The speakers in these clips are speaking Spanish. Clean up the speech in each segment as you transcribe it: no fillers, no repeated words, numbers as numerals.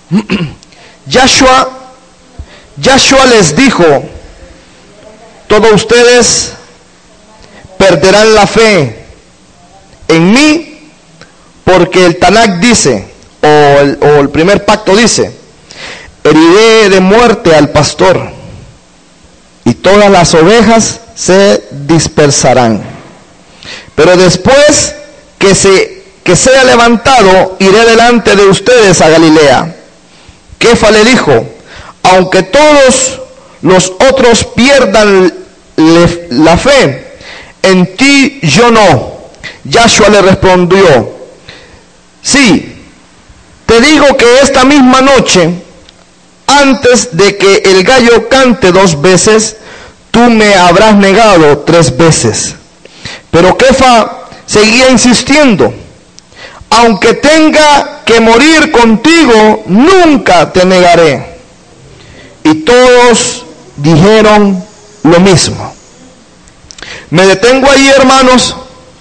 Yahshua les dijo: todos ustedes perderán la fe en mí, porque el Tanakh dice, o el primer pacto dice: heriré de muerte al pastor, y todas las ovejas se dispersarán. Pero después que sea levantado, iré delante de ustedes a Galilea. Kefa le dijo: aunque todos los otros pierdan la fe, en ti yo no. Yahshua le respondió: sí, te digo que esta misma noche, antes de que el gallo cante 2 veces, tú me habrás negado 3 veces. Pero Kefa seguía insistiendo: aunque tenga que morir contigo, nunca te negaré. Y todos dijeron lo mismo. Me detengo ahí, hermanos,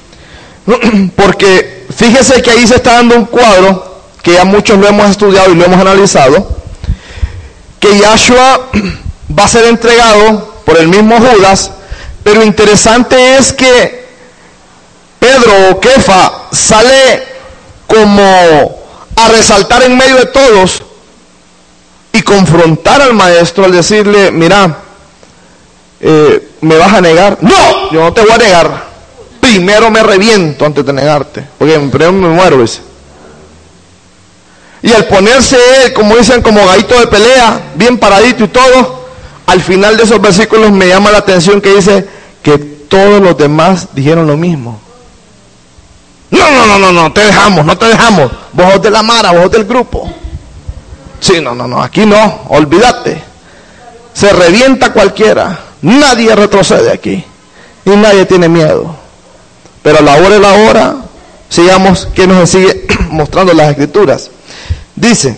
porque fíjese que ahí se está dando un cuadro que ya muchos lo hemos estudiado y lo hemos analizado, que Yahshua va a ser entregado por el mismo Judas, pero interesante es que Pedro o Kefa sale como a resaltar en medio de todos y confrontar al maestro al decirle: mira, ¿me vas a negar? No, yo no te voy a negar. Primero me reviento antes de negarte, porque primero me muero, dice. Y al ponerse él, como dicen, como gallito de pelea, bien paradito y todo, al final de esos versículos me llama la atención que dice que todos los demás dijeron lo mismo. No, te dejamos, no te dejamos. Vos sos de la mara, vos sos del grupo. Sí, no, aquí no, olvídate. Se revienta cualquiera. Nadie retrocede aquí. Y nadie tiene miedo. Pero a la hora y la hora, sigamos que nos sigue mostrando las escrituras. Dice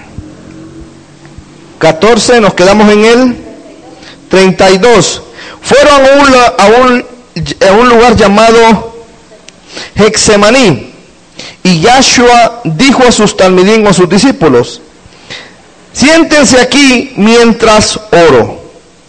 14, nos quedamos en el 32. Fueron a un lugar llamado Hexemaní, y Yahshua dijo a sus talmidim, a sus discípulos: siéntense aquí mientras oro.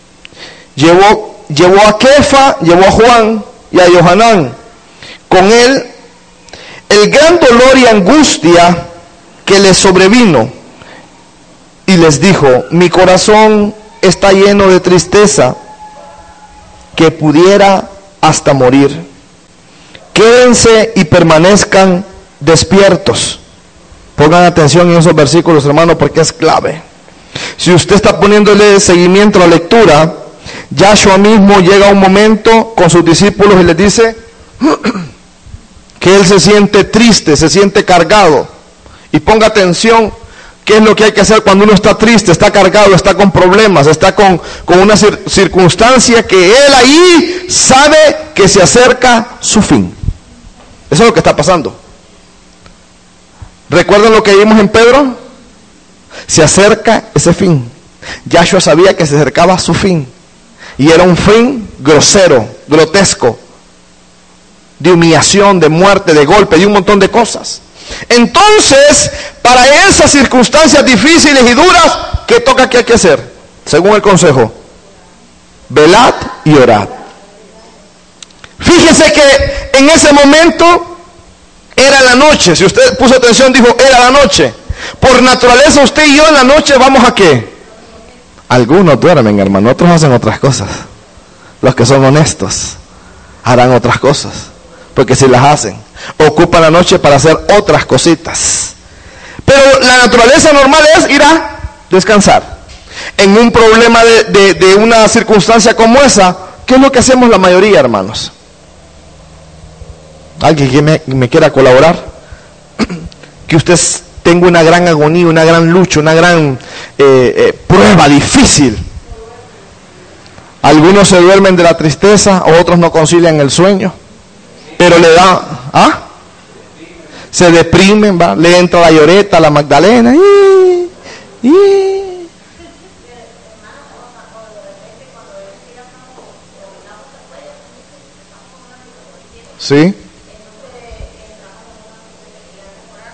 Llevó a Kefa, llevó a Juan y a Yohanan con él el gran dolor y angustia que les sobrevino, y les dijo: mi corazón está lleno de tristeza, que pudiera hasta morir. Quédense y permanezcan despiertos. Pongan atención en esos versículos, hermano, porque es clave. Si usted está poniéndole seguimiento a la lectura, Yahshua mismo llega a un momento con sus discípulos y les dice que él se siente triste, se siente cargado. Y ponga atención, ¿qué es lo que hay que hacer cuando uno está triste, está cargado, está con problemas, está con una circunstancia que él ahí sabe que se acerca su fin? Eso es lo que está pasando. ¿Recuerdan lo que vimos en Pedro? Se acerca ese fin. Yahshua sabía que se acercaba su fin. Y era un fin grosero, grotesco, de humillación, de muerte, de golpe, de un montón de cosas. Entonces, para esas circunstancias difíciles y duras, ¿qué toca que hay que hacer? Según el consejo: velad y orad. Fíjese que en ese momento era la noche. Si usted puso atención, dijo: era la noche. Por naturaleza, usted y yo en la noche vamos a ¿qué? Algunos duermen, hermano, otros hacen otras cosas. Los que son honestos harán otras cosas, porque si las hacen, ocupan la noche para hacer otras cositas. Pero la naturaleza normal es ir a descansar. En un problema de una circunstancia como esa, ¿qué es lo que hacemos la mayoría, hermanos? ¿Alguien que me quiera colaborar? Que usted tenga una gran agonía, una gran lucha, una gran prueba difícil. Algunos se duermen de la tristeza, otros no concilian el sueño, pero le da, se deprimen, ¿va? Le entra la lloreta, la Magdalena, ¿sí?